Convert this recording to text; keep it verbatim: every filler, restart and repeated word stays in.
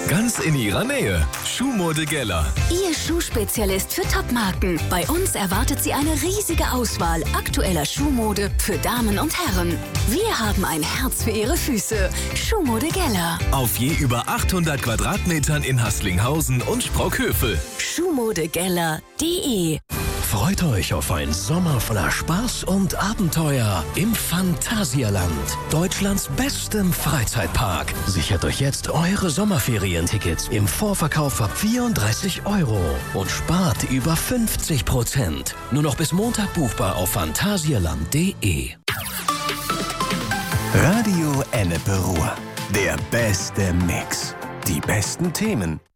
Ganz in ihrer Nähe. Schuhmode Geller. Ihr Schuhspezialist für Topmarken. Bei uns erwartet Sie eine riesige Auswahl aktueller Schuhmode für Damen und Herren. Wir haben ein Herz für Ihre Füße. Schuhmode Geller. Auf je über achthundert Quadratmetern in Haßlinghausen und Sprockhövel. Schuhmodegeller punkt de. Freut euch auf einen Sommer voller Spaß und Abenteuer im Phantasialand, Deutschlands bestem Freizeitpark. Sichert euch jetzt eure Sommerferientickets im Vorverkauf ab vierunddreißig Euro und spart über fünfzig Prozent. Nur noch bis Montag buchbar auf phantasialand punkt de. Radio Ennepe Ruhr. Der beste Mix. Die besten Themen.